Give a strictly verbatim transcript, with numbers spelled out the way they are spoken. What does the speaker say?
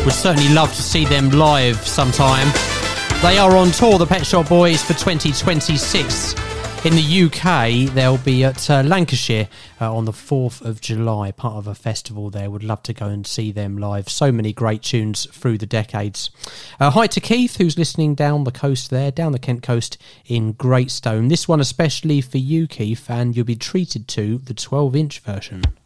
Would certainly love to see them live sometime. They are on tour, the Pet Shop Boys, for twenty twenty-six. In the U K, they'll be at uh, Lancashire uh, on the fourth of July, part of a festival there. Would love to go and see them live. So many great tunes through the decades. Uh, hi to Keith, who's listening down the coast there, down the Kent coast in Greatstone. This one especially for you, Keith, and you'll be treated to the twelve inch version.